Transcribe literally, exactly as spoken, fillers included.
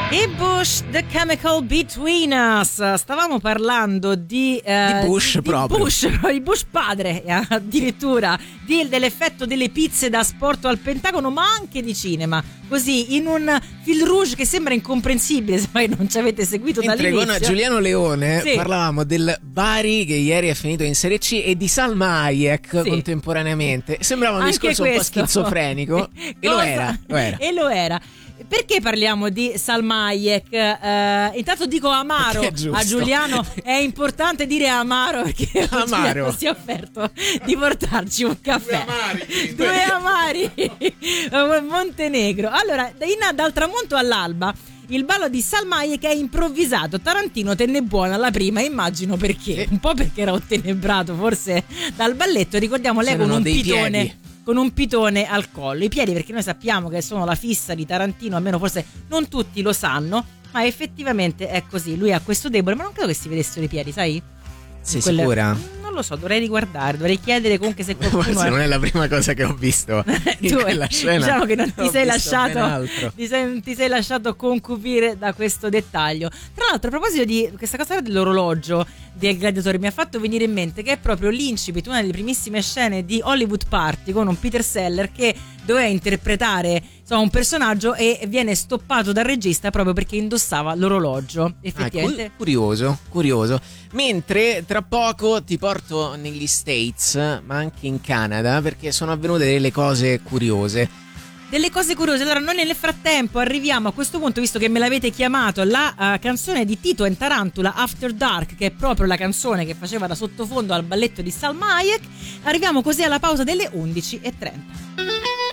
E Bush, The Chemical Between Us. Stavamo parlando di, eh, di Bush di, proprio. Di Bush, di Bush padre, eh, addirittura, di, dell'effetto delle pizze da asporto al Pentagono, ma anche di cinema. Così, in un fil rouge che sembra incomprensibile, se mai non ci avete seguito Mentre dall'inizio. con Giuliano Leone sì. parlavamo del Bari che ieri è finito in Serie C e di Salma Hayek sì. contemporaneamente. Sembrava un anche discorso questo. un po' schizofrenico e lo era, lo era. E lo era. Perché parliamo di Salma Hayek? Uh, intanto dico amaro a Giuliano, è importante dire amaro perché amaro. si è offerto di portarci un caffè. Due amari, Due amari. Montenegro. Allora, in, dal tramonto all'alba il ballo di Salma Hayek è improvvisato. Tarantino tenne buona la prima, immagino perché. Un po' perché era ottenebrato forse dal balletto. Ricordiamo lei con un pitone. Piedi. Con un pitone al collo, i piedi, perché noi sappiamo che sono la fissa di Tarantino, almeno forse non tutti lo sanno, ma effettivamente è così. Lui ha questo debole, ma non credo che si vedessero i piedi, sai? Sei Quelle... sicura? Non lo so, dovrei riguardare, dovrei chiedere comunque se qualcuno forse è... non è la prima cosa che ho visto in tu, quella scena. Diciamo che non ti sei lasciato ti sei, ti sei lasciato concupire da questo dettaglio. Tra l'altro, a proposito di questa cosa dell'orologio del gladiatore, mi ha fatto venire in mente che è proprio l'incipit, una delle primissime scene di Hollywood Party con un Peter Seller che doveva interpretare insomma, un personaggio e viene stoppato dal regista proprio perché indossava l'orologio. Effettivamente ah, curioso, curioso. Mentre tra poco ti porto negli States, ma anche in Canada, perché sono avvenute delle cose curiose. Delle cose curiose. Allora noi nel frattempo arriviamo a questo punto, visto che me l'avete chiamato, la uh, canzone di Tito and Tarantula, After Dark, che è proprio la canzone che faceva da sottofondo al balletto di Salma Hayek. Arriviamo così alla pausa delle undici e trenta.